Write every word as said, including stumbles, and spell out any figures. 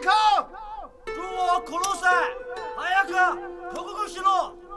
助我苦鲁塞，早くここしろ。